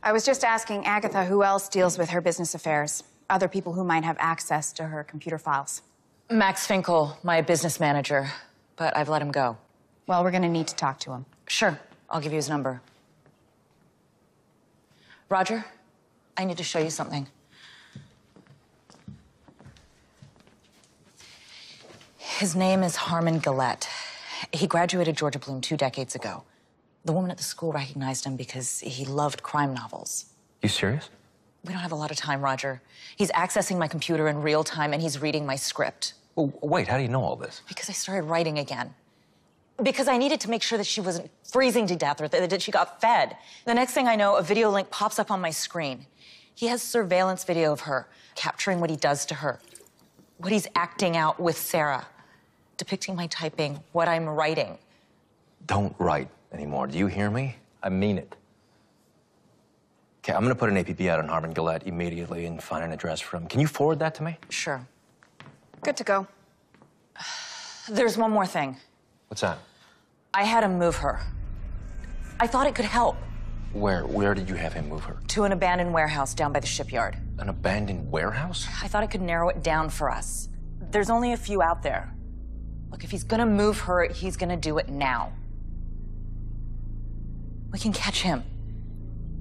I was just asking Agatha who else deals with her business affairs. Other people who might have access to her computer files. Max Finkel, my business manager, but I've let him go. Well, we're gonna need to talk to him. Sure, I'll give you his number. Roger, I need to show you something. His name is Harmon Gillette. He graduated Georgia Bloom 2 decades ago. The woman at the school recognized him because he loved crime novels. You serious? We don't have a lot of time, Roger. He's accessing my computer in real time, and he's reading my script. Well, wait, how do you know all this? Because I started writing again. Because I needed to make sure that she wasn't freezing to death or that she got fed. The next thing I know, a video link pops up on my screen. He has surveillance video of her, capturing what he does to her, what he's acting out with Sarah, depicting my typing, what I'm writing. Don't write anymore. Do you hear me? I mean it. Okay, I'm gonna put an APB out on Harmon Gillette immediately and find an address for him. Can you forward that to me? Sure. Good to go. There's one more thing. What's that? I had him move her. I thought it could help. Where did you have him move her? To an abandoned warehouse down by the shipyard. An abandoned warehouse? I thought it could narrow it down for us. There's only a few out there. Look, if he's gonna move her, he's gonna do it now. We can catch him.